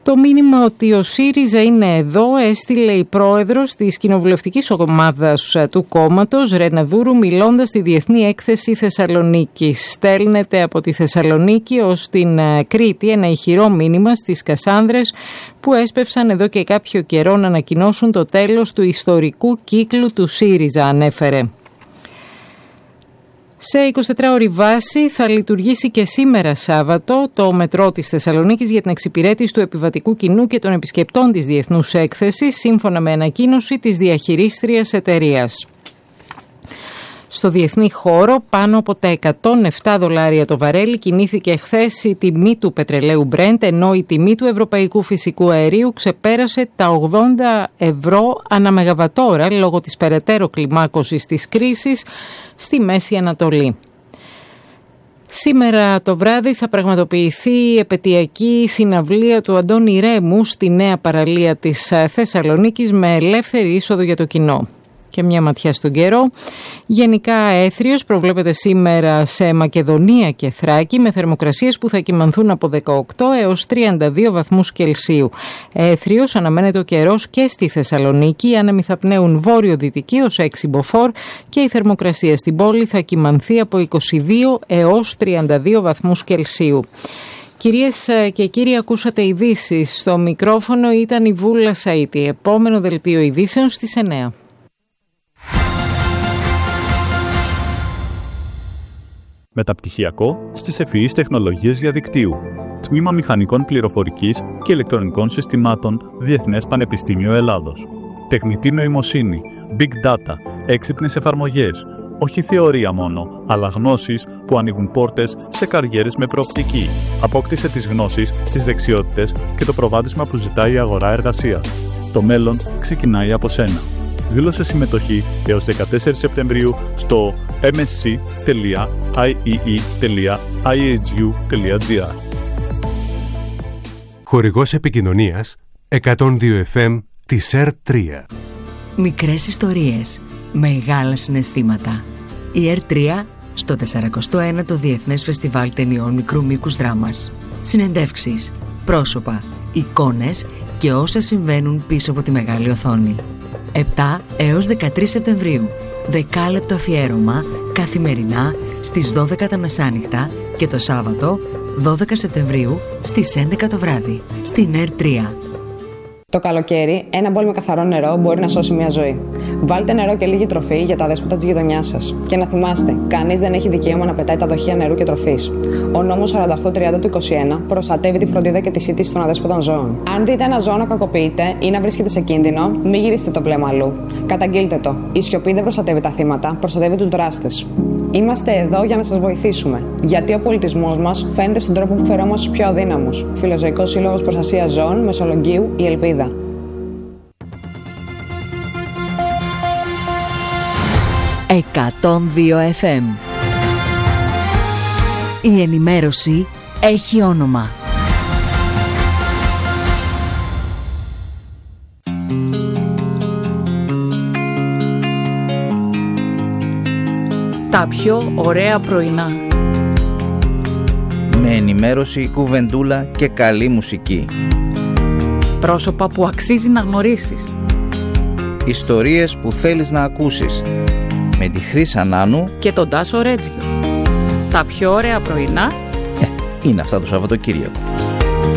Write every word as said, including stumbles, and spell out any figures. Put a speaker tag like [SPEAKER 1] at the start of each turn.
[SPEAKER 1] Το μήνυμα ότι ο ΣΥΡΙΖΑ είναι εδώ έστειλε η πρόεδρος της κοινοβουλευτικής ομάδας του κόμματος, Ρένα Δούρου, μιλώντας στη Διεθνή Έκθεση Θεσσαλονίκης. Στέλνεται από τη Θεσσαλονίκη ως την Κρήτη ένα ηχηρό μήνυμα στις Κασάνδρες που έσπευσαν εδώ και κάποιο καιρό να ανακοινώσουν το τέλος του ιστορικού κύκλου του ΣΥΡΙΖΑ, ανέφερε. Σε εικοσιτετράωρη βάση θα λειτουργήσει και σήμερα Σάββατο το μετρό της Θεσσαλονίκης για την εξυπηρέτηση του επιβατικού κοινού και των επισκεπτών της Διεθνούς Έκθεσης, σύμφωνα με ανακοίνωση της διαχειρίστριας εταιρείας. Στο διεθνή χώρο, πάνω από τα εκατόν επτά δολάρια το βαρέλι κινήθηκε χθες η τιμή του πετρελαίου Brent, ενώ η τιμή του ευρωπαϊκού φυσικού αερίου ξεπέρασε τα ογδόντα ευρώ ανά μεγαβατόρα λόγω της περαιτέρω κλιμάκωσης της κρίσης στη Μέση Ανατολή. Σήμερα το βράδυ θα πραγματοποιηθεί η επετειακή συναυλία του Αντώνη Ρέμου στη νέα παραλία της Θεσσαλονίκης με ελεύθερη είσοδο για το κοινό. Και μια ματιά στον καιρό. Γενικά έθριος προβλέπεται σήμερα σε Μακεδονία και Θράκη με θερμοκρασίες που θα κυμανθούν από δεκαοκτώ έως τριάντα δύο βαθμούς Κελσίου. Έθριος αναμένεται ο καιρός και στη Θεσσαλονίκη. Οι άνεμοι θα πνέουν βόρειο-δυτική ως έξι μποφόρ και η θερμοκρασία στην πόλη θα κυμανθεί από είκοσι δύο έως τριάντα δύο βαθμούς Κελσίου. Κυρίες και κύριοι, ακούσατε ειδήσεις. Στο μικρόφωνο ήταν η Βούλα Σαΐτη. Επόμενο δελτίο ειδήσεων στις εννιά.
[SPEAKER 2] Μεταπτυχιακό στις ευφυείς τεχνολογίες διαδικτύου. Τμήμα Μηχανικών Πληροφορικής και Ηλεκτρονικών Συστημάτων, Διεθνές Πανεπιστήμιο Ελλάδος. Τεχνητή νοημοσύνη, Big Data, έξυπνες εφαρμογές. Όχι θεωρία μόνο, αλλά γνώσεις που ανοίγουν πόρτες σε καριέρες με προοπτική. Απόκτησε τις γνώσεις, τις δεξιότητες και το προβάδισμα που ζητάει η αγορά εργασίας. Το μέλλον ξεκινάει από σένα. Δήλωσε συμμετοχή έως δεκατέσσερις Σεπτεμβρίου στο εμ ες σι τελεία άι ι ι τελεία άι έιτς γιου τελεία τζι άρ.
[SPEAKER 3] Χορηγός επικοινωνίας εκατόν δύο εφ εμ της ερ τρία.
[SPEAKER 4] Μικρές ιστορίες, μεγάλα συναισθήματα. Η ερ τρία στο τεσσαρακοστό ένατο Διεθνές Φεστιβάλ Ταινιών Μικρού Μήκους Δράμας. Συνεντεύξεις, πρόσωπα, εικόνες και όσα συμβαίνουν πίσω από τη μεγάλη οθόνη. επτά έως δεκατρείς Σεπτεμβρίου. Δεκάλεπτο αφιέρωμα καθημερινά στις δώδεκα τα μεσάνυχτα και το Σάββατο δώδεκα Σεπτεμβρίου στις έντεκα το βράδυ στην ερ τρία.
[SPEAKER 5] Το καλοκαίρι, ένα μπολ με καθαρό νερό μπορεί να σώσει μια ζωή. Βάλτε νερό και λίγη τροφή για τα δέσποτα της γειτονιάς σας. Και να θυμάστε, κανείς δεν έχει δικαίωμα να πετάει τα δοχεία νερού και τροφής. Ο νόμος σαράντα οκτώ τριάντα του είκοσι ένα προστατεύει τη φροντίδα και τη σύντηση των αδέσποτων ζώων. Αν δείτε ένα ζώο να κακοποιείται ή να βρίσκεται σε κίνδυνο, μην γυρίσετε το βλέμμα αλλού. Καταγγείλτε το. Η σιωπή δεν προστατεύει τα θύματα, προστατεύει τους δράστες. Είμαστε εδώ για να σας βοηθήσουμε. Γιατί ο πολιτισμός μας φαίνεται στον τρόπο που φερόμαστε στους πιο αδύναμους. Φιλοζωικός Σύλλογος Προστασίας Ζώων Μεσολογγίου, η Ελπίδα.
[SPEAKER 4] εκατόν δύο εφ εμ. Η ενημέρωση έχει όνομα.
[SPEAKER 6] Τα πιο ωραία πρωινά.
[SPEAKER 7] Με ενημέρωση, κουβεντούλα και καλή μουσική.
[SPEAKER 6] Πρόσωπα που αξίζει να γνωρίσεις.
[SPEAKER 7] Ιστορίες που θέλεις να ακούσεις. Με τη Χρύσα Νάνου
[SPEAKER 6] και τον Τάσο Ρέτζιο. Τα πιο ωραία πρωινά
[SPEAKER 7] ε, είναι αυτά το Σαββατοκύριακο.